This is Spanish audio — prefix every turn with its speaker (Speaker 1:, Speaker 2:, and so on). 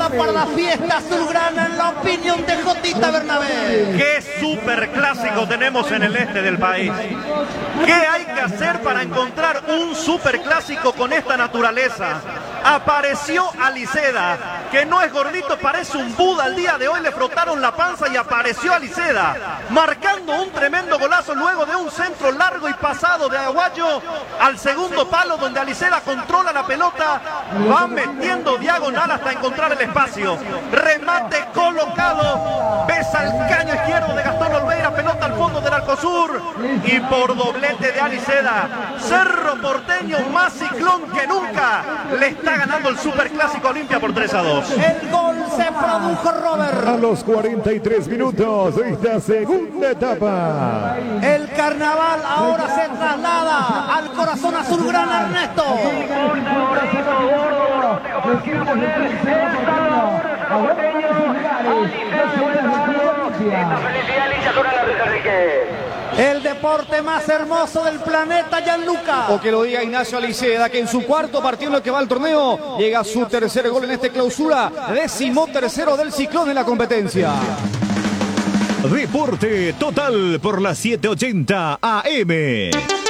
Speaker 1: va para la fiesta azulgrana en la opinión de Jotita Bernabé.
Speaker 2: ¿Qué superclásico tenemos en el este del país? ¿Qué hay que hacer para encontrar un superclásico con esta naturaleza? Apareció Aliceda, que no es gordito, parece un Buda. El día de hoy le frotaron la panza y apareció Aliceda, marcando un tremendo golazo luego de un centro largo y pasado de Aguayo al segundo palo, donde Aliceda controla la pelota, va metiendo diagonal hasta encontrar el espacio. Remate colocado, besa el caño izquierdo de Gastón Olveira, pelota al fondo del Arcosur y por doblete de Aliceda, Cerro Porteño más ciclón que nunca, le está ganando el superclásico Olimpia por 3-2.
Speaker 1: El gol se produjo, Robert.
Speaker 3: A los 43 minutos de esta segunda etapa.
Speaker 1: El carnaval ahora se traslada al corazón azulgrana, Ernesto. El deporte más hermoso del planeta, Gianluca.
Speaker 4: O que lo diga Ignacio Aliceda, que en su cuarto partido en lo que va al torneo llega a su tercer gol en este clausura, 13º del ciclón en la competencia.
Speaker 3: Deporte total por la 780 AM.